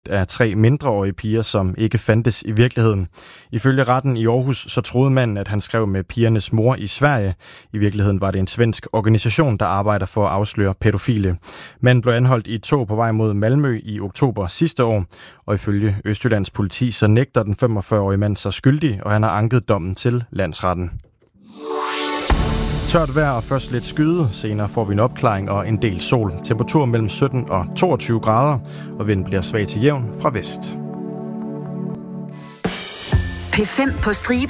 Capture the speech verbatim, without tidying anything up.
af tre mindreårige piger, som ikke fandtes i virkeligheden. Ifølge retten i Aarhus, så troede manden, at han skrev med pigernes mor i Sverige. I virkeligheden var det en svensk organisation, der arbejder for at afsløre pædofile. Manden blev anholdt i et tog på vej mod Malmø i oktober sidste år, og ifølge Østjyllands politi, så nægter den femogfyrre-årige mand sig skyldig, og han har anket dommen til landsretten. Tørt vejr og først lidt skyde. Senere får vi en opklaring og en del sol. Temperatur mellem sytten og toogtyve grader, og vinden bliver svag til jævn fra vest. P fem på stribe